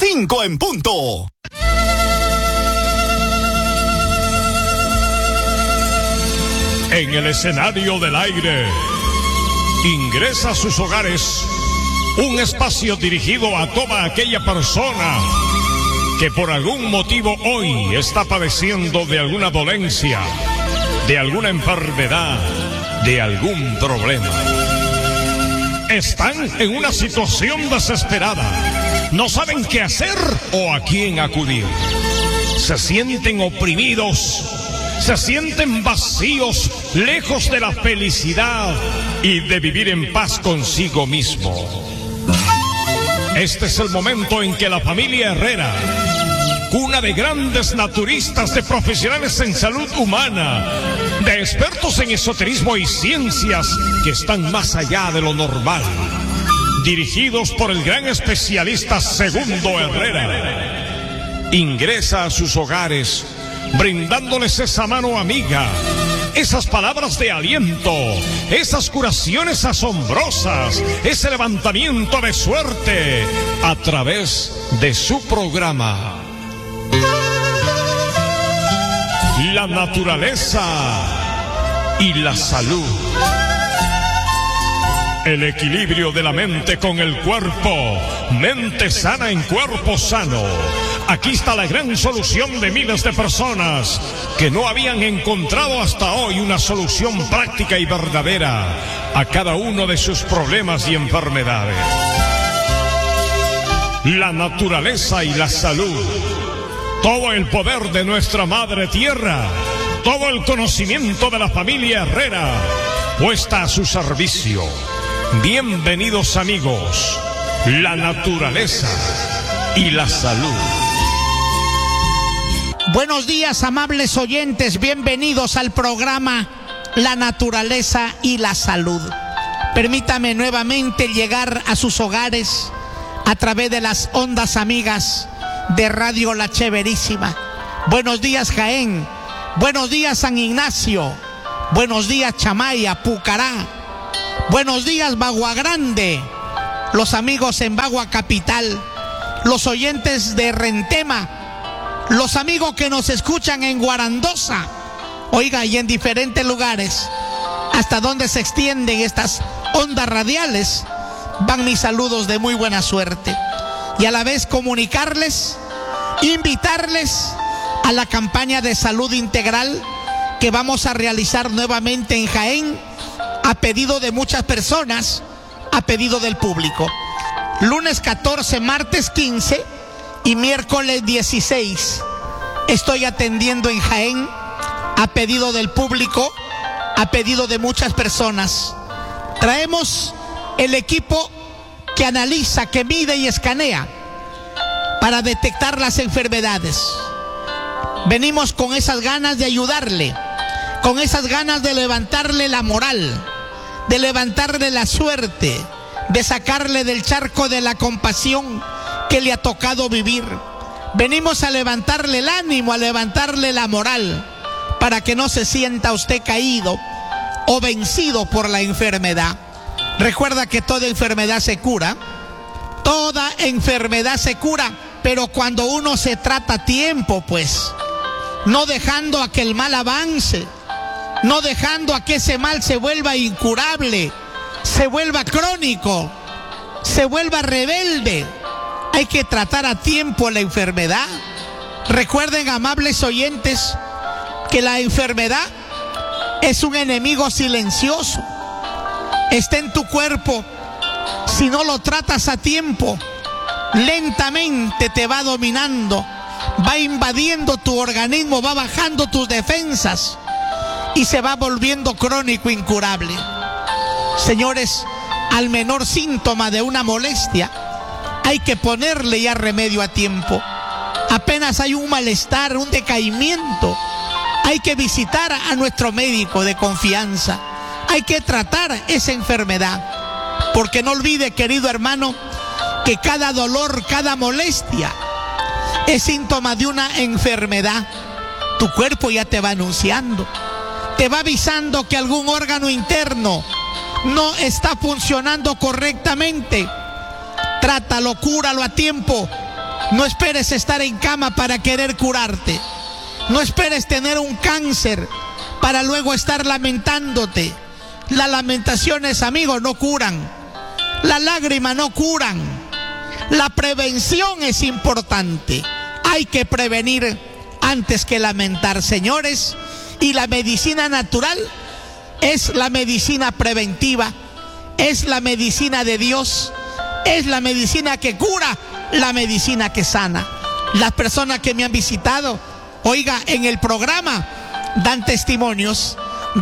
5 en punto. En el escenario del aire, ingresa a sus hogares un espacio dirigido a toda aquella persona que por algún motivo hoy está padeciendo de alguna dolencia, de alguna enfermedad, de algún problema. Están en una situación desesperada, no saben qué hacer o a quién acudir. Se sienten oprimidos, se sienten vacíos, lejos de la felicidad y de vivir en paz consigo mismo. Este es el momento en que la familia Herrera, cuna de grandes naturistas, de profesionales en salud humana, de expertos en esoterismo y ciencias que están más allá de lo normal, dirigidos por el gran especialista Segundo Herrera, ingresa a sus hogares brindándoles esa mano amiga, esas palabras de aliento, esas curaciones asombrosas, ese levantamiento de suerte a través de su programa. La naturaleza y la salud. El equilibrio de la mente con el cuerpo. Mente sana en cuerpo sano. Aquí está la gran solución de miles de personas que no habían encontrado hasta hoy una solución práctica y verdadera a cada uno de sus problemas y enfermedades. La naturaleza y la salud. Todo el poder de nuestra madre tierra, todo el conocimiento de la familia Herrera, puesta a su servicio. Bienvenidos amigos, la naturaleza y la salud. Buenos días, amables oyentes, bienvenidos al programa La Naturaleza y la Salud. Permítame nuevamente llegar a sus hogares a través de las ondas amigas de Radio La Cheverísima. Buenos días, Jaén. Buenos días, San Ignacio. Buenos días, Chamaya, Pucará. Buenos días, Bagua Grande. Los amigos en Bagua Capital. Los oyentes de Rentema. Los amigos que nos escuchan en Guarandosa. Oiga, y en diferentes lugares. Hasta donde se extienden estas ondas radiales, van mis saludos de muy buena suerte. Y a la vez comunicarles, invitarles a la campaña de salud integral que vamos a realizar nuevamente en Jaén, a pedido de muchas personas, a pedido del público. Lunes 14, martes 15 y miércoles 16. Estoy atendiendo en Jaén, a pedido del público, a pedido de muchas personas. Traemos el equipo que analiza, que mide y escanea para detectar las enfermedades. Venimos con esas ganas de ayudarle, con esas ganas de levantarle la moral, de levantarle la suerte, de sacarle del charco de la compasión que le ha tocado vivir. Venimos a levantarle el ánimo, a levantarle la moral, para que no se sienta usted caído o vencido por la enfermedad. Recuerda que toda enfermedad se cura, toda enfermedad se cura, pero cuando uno se trata a tiempo, pues, no dejando a que el mal avance, no dejando a que ese mal se vuelva incurable, se vuelva crónico, se vuelva rebelde. Hay que tratar a tiempo la enfermedad. Recuerden, amables oyentes, que la enfermedad es un enemigo silencioso. Está en tu cuerpo. Si no lo tratas a tiempo, lentamente te va dominando, va invadiendo tu organismo, va bajando tus defensas y se va volviendo crónico, incurable. Señores, al menor síntoma de una molestia, hay que ponerle ya remedio a tiempo. Apenas hay un malestar, un decaimiento, hay que visitar a nuestro médico de confianza. Hay que tratar esa enfermedad. Porque no olvide, querido hermano, que cada dolor, cada molestia es síntoma de una enfermedad. Tu cuerpo ya te va anunciando, te va avisando que algún órgano interno no está funcionando correctamente. Trátalo, cúralo a tiempo No esperes estar en cama para querer curarte. No esperes tener un cáncer para luego estar lamentándote. Las lamentaciones, amigos, no curan. Las lágrimas no curan. La prevención es importante. Hay que prevenir antes que lamentar, señores. Y la medicina natural es la medicina preventiva, es la medicina de Dios, es la medicina que cura, la medicina que sana. Las personas que me han visitado, oiga, en el programa dan testimonios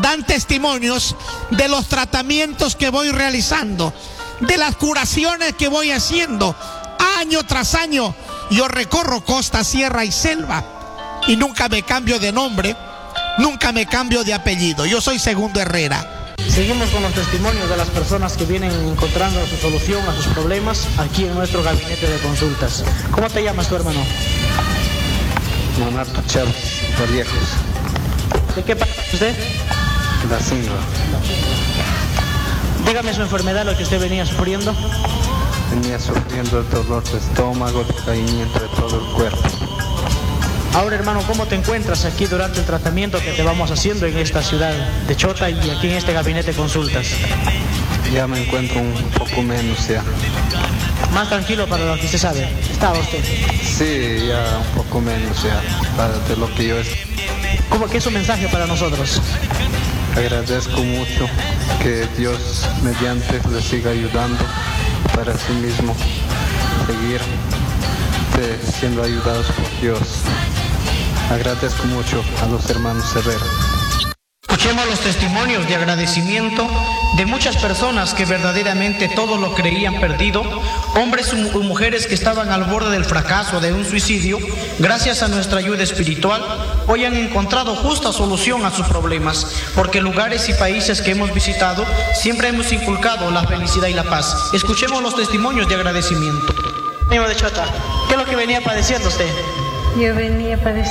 de los tratamientos que voy realizando, de las curaciones que voy haciendo año tras año. Yo recorro costa, sierra y selva y nunca me cambio de nombre, nunca me cambio de apellido. Yo soy Segundo Herrera. Seguimos con los testimonios de las personas que vienen encontrando su solución a sus problemas aquí en nuestro gabinete de consultas. ¿Cómo te llamas tu hermano? Leonardo Chávez Vallejos. ¿De qué parte es usted? La Silva. Dígame su enfermedad, lo que usted venía sufriendo. Venía sufriendo el dolor de estómago, decaimiento de todo el cuerpo. Ahora, hermano, ¿cómo te encuentras aquí durante el tratamiento que te vamos haciendo en esta ciudad de Chota y aquí en este gabinete de consultas? Ya me encuentro un poco menos ya. Más tranquilo para lo que usted sabe. ¿Estaba usted? Sí, ya un poco menos ya, para de lo que yo es. ¿Cómo que es un mensaje para nosotros? Agradezco mucho que Dios mediante le siga ayudando para sí mismo seguir siendo ayudados por Dios. Agradezco mucho a los hermanos Herrera. Escuchemos los testimonios de agradecimiento de muchas personas que verdaderamente todo lo creían perdido, hombres y mujeres que estaban al borde del fracaso, de un suicidio. Gracias a nuestra ayuda espiritual, hoy han encontrado justa solución a sus problemas, porque lugares y países que hemos visitado siempre hemos inculcado la felicidad y la paz. Escuchemos los testimonios de agradecimiento. Niño de Chota, ¿qué es lo que venía padeciendo usted? Yo venía padeciendo